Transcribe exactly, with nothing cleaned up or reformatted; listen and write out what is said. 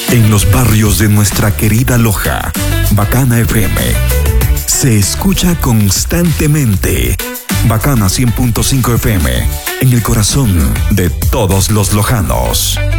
En los barrios de nuestra querida Loja, Bacana F M se escucha constantemente. Bacana cien punto cinco F M, en el corazón de todos los lojanos.